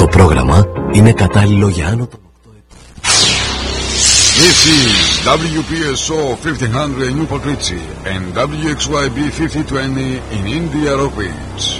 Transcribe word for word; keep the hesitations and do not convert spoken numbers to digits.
πρόγραμμα είναι κατάλληλο για άνω των οκτώ ετών. This is W P S O fifteen hundred in Newport Richie and W X Y B fifty twenty in India Rock Ridge.